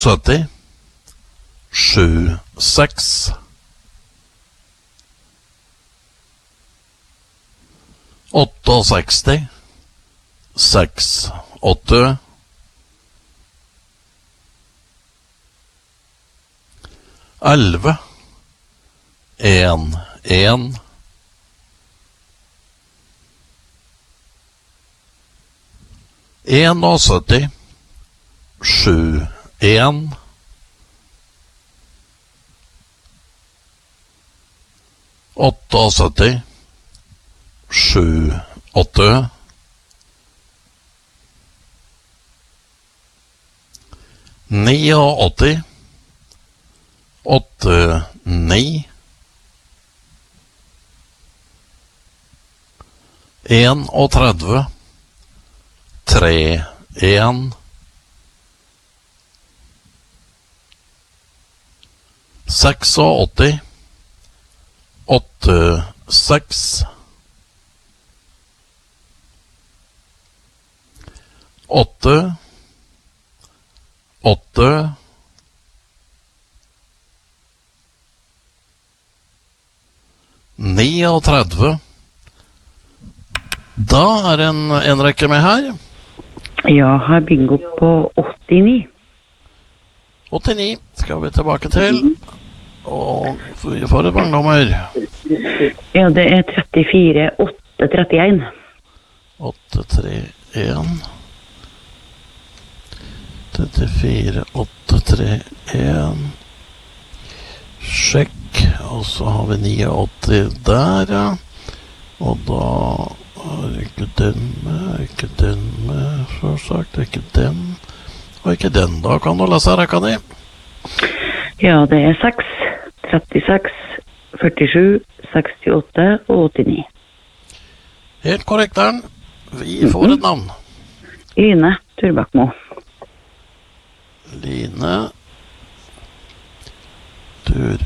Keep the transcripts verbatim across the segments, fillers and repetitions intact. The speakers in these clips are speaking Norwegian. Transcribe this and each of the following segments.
sytti, sju, seks. åttiseksti, seks, åtte. elleve, en, en. sytti, sju, en. sytti, åtte, sju, åtte. åttini, åtte, ni. tretti, tre, en. åttiseks, åtte, seks. åtte, åtte. trettini. Da er det en, en rekke med her. Ja, har bingo på åttini. åttini skal vi tilbake til. Og vi får et bangnummer. Ja, det er trettifire, åtte, trettien. åtte, tre, en. trettifire, åtte, tre, en. Sjekk. Og så har vi åttini der, ja. Og da er ikke den med, ikke den med, så sagt, ikke den. Og ikke den, da kan du lese rekka di. Ja, det er seks, trettiseks, førtisju, sekstiåtte og åttini. Helt korrekt, der. Vi får et navn. Line Turbakmo. Line Turbakmo.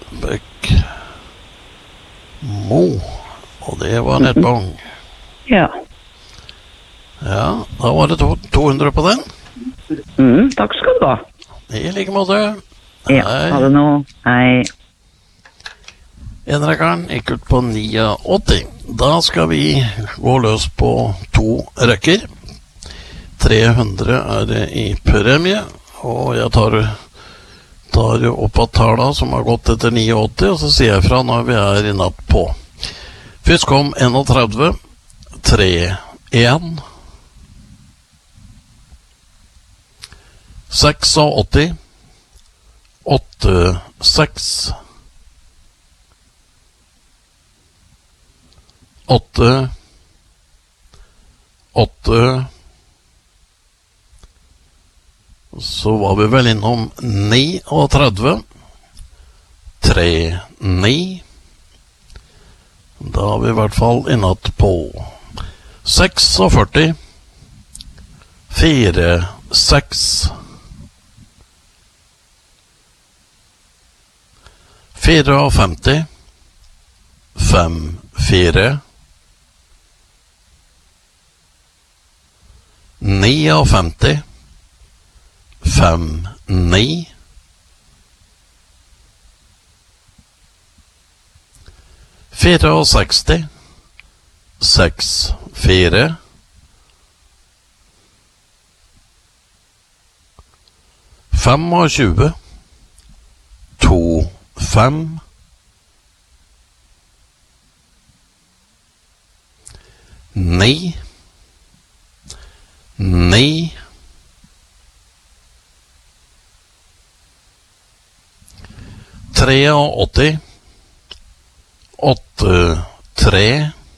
Og det var et bong. Ja. Ja, da var det to, to hundre på den. Mm, takk skal du ha. I like måte. Ja, ha det nå. Hei. Enrekkeren gikk ut på åttini. Da skal vi gå løs på to rekker. tre hundre er det i premie, og jeg tar, tar opp av tala som har gått etter åttini, og så sier jeg fra når vi er i natt på. Først kom trettien, tre, en. åttiseks, åtte, seks. åtte, åtte. Så var vi vel innom trettini, tre, ni. Da har vi i hvert fall innatt på førtiseks, fire, seks. femtifire, fem, fire. femtini, fem, ni. sekstifire, seks, fire. tjuefem, to, fem. ni, ni. åttitre, åtte, tre.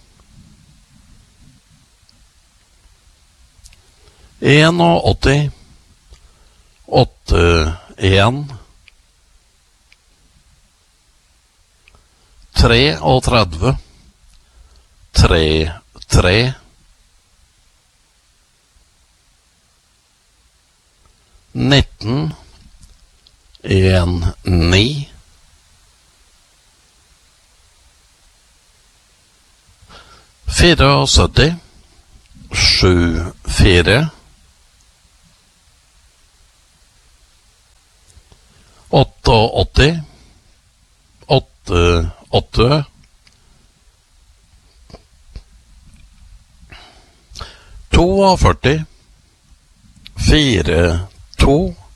åttien, åtte, en. tretti, tre, tre. nitten, en, ni. syttifire, sju, fire. åtte, åtte, åtte, førti, fire, to,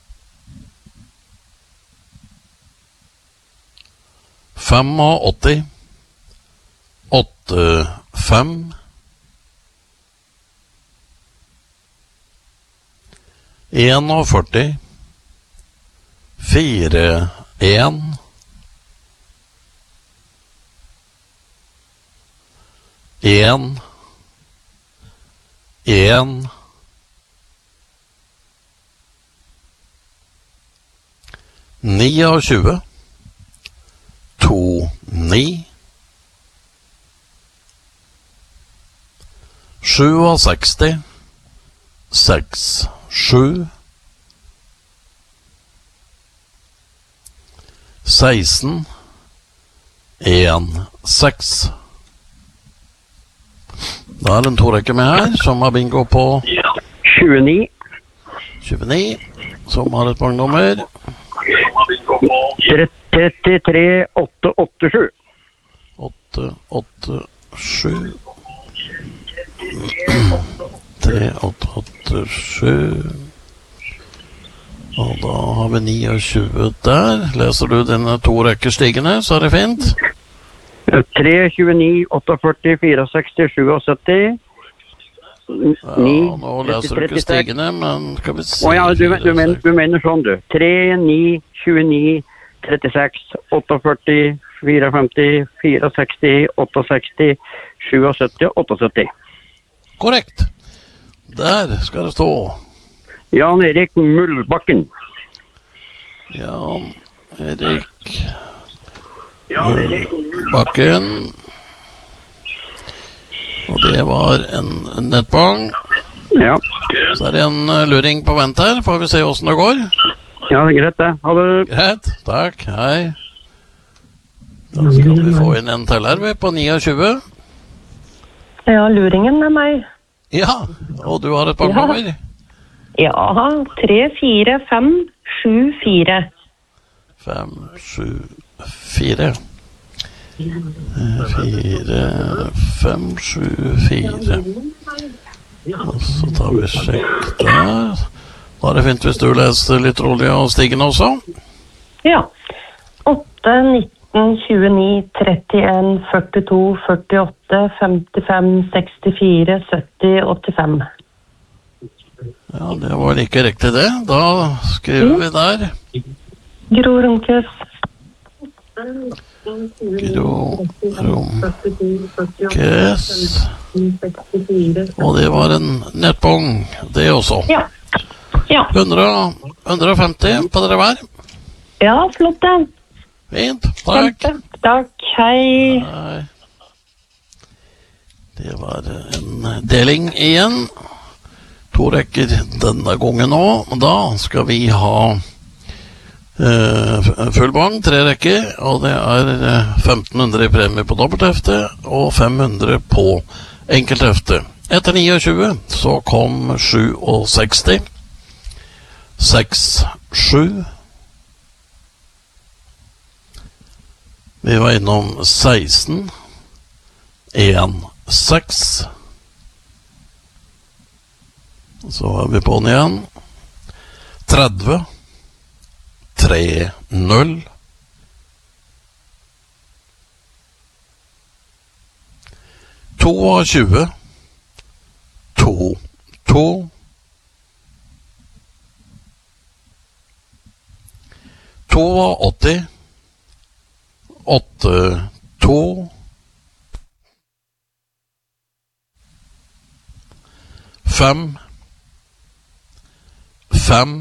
åtti, åtte, fem, førti, fire, en, en, en, tjueni, to, ni, sekstisju, seks, sju, seksten, en, seks. Da er det en to rekker med her, som har bingo på tjueni, tjueni, som har et bangnummer trettitre, åtte, åtte, sju. åtte, åtte, sju. tre, åtte, åtte, sju. Og da har vi tjueni der. Leser du dine to rekker stigende, så er det fint. tre, tjueni, førti, åtte, seksti, syttisju. Ja, nå leser du ikke stigende, men skal vi se. Å ja, du, du, mener, du mener sånn, du. tre, ni, tjueni, trettiseks, førti, åtte, femtifire, seksti, seksti, syttisju, syttisju. Korrekt. Der skal det stå. Jan Erik Mullbakken. Jan Erik Mullbakken. Og det var en nettbang. Ja. Så er det en luring på vent her. Får vi se hvordan det går. Ja, det er greit det. Ha det. Greit, takk, hei. Da skal vi få inn en til her, vi, på tjueni. Ja, luringen er meg. Ja, og du har et bangnummer. Ja, tre, fire, fem, sju, fire. Fem, sju, fire. Fire, fem, sju, fire. Og så tar vi sjekk der. Da er det fint hvis du leser litt rolig og stigende også. Ja. åtte, nitten, tjueni, trettien, førtito, førtiåtte, femtifem, sekstifire, sytti, åttifem. Ja, det var like riktig det. Da skriver vi der. Gro Romkes. Gro Romkes. Og det var en nettbong, det også. Ja. Ja. hundre, hundre og femti på dere hver. Ja, flott det. Fint, takk. Kjempe. Takk, hei. Hei. Det var en deling igjen. To rekker denne gangen nå. Da skal vi ha eh, full bang, tre rekker, og det er femten hundre i premie på dobbelthefte og fem hundre på enkelthefte. Etter tjueni så kom sekstisju, seks, sju. Vi var innom seksten, en, seks. Så er vi på den igjen. tretti, tre, null. tjueto, to, to. åtti, åtte, to. Fem, fem.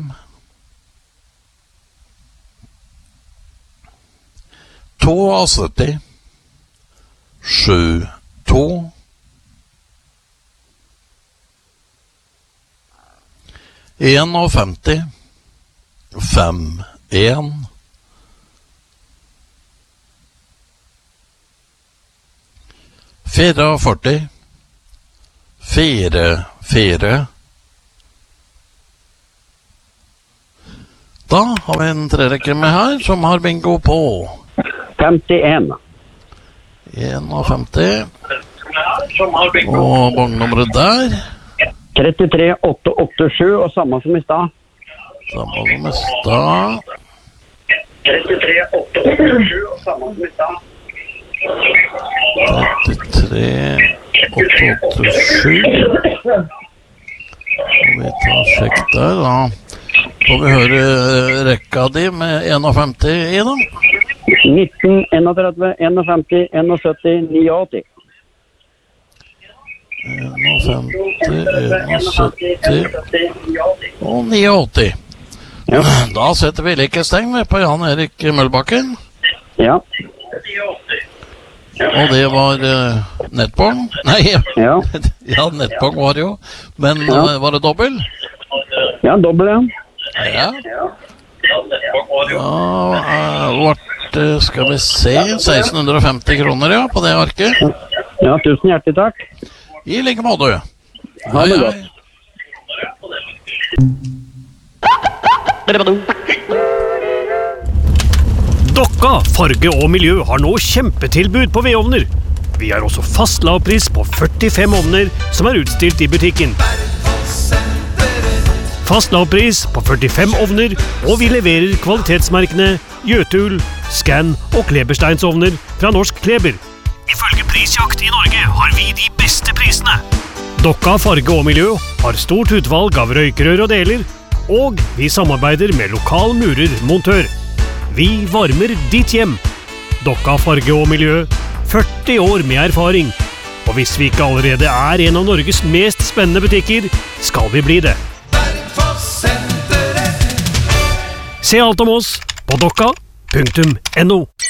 sytti, sju, to. femti, fem, en. førtifire, fire, fire. Da har vi en trerekke med her, som har bingo på femtien. femtién. Og bongnummeret der. trettitre åtte åtte sju, og samme som i stad. Samme som i stad. trettitre åtte åtte sju, og samme som i stad. trettitre åtte åtte sju. Og vi tar sjekk der, da. Får vi høre rekka di med femtién i da? nitten, tretti, femtién, sytti, sytti. femtién, sytti og åttini. Ja. Da setter vi likesteng på Jan Erik Mølbakken. Ja. Og det var uh, nettbong. Nei, Ja. ja, nettbong var det jo. Men Ja. uh, var det dobbel? Ja, dobbelt, ja. Ja. Ja, uh, vart, uh, skal vi se, seksten femti kroner, ja, på det arket. Ja, tusen hjertelig takk. I like måte. Ha det godt. Dokka Farge og Miljø har nå kjempetilbud på vedovner. Vi har også fast lavpris på førtifem ovner som er utstilt i butikken. Fast lavpris på førtifem ovner, og vi leverer kvalitetsmerkene Jøtul, Scan og Klebersteinsovner fra Norsk Kleber. Ifølge Prisjakt i Norge har vi de beste prisene. Dokka Farge og Miljø har stort utvalg av røykerør og deler, og vi samarbeider med lokal murermontør. Vi varmer ditt hjem. Dokka Farge og Miljø, førti år med erfaring. Og hvis vi ikke allerede er en av Norges mest spennende butikker, skal vi bli det. Se alt om oss på dokka punktum no.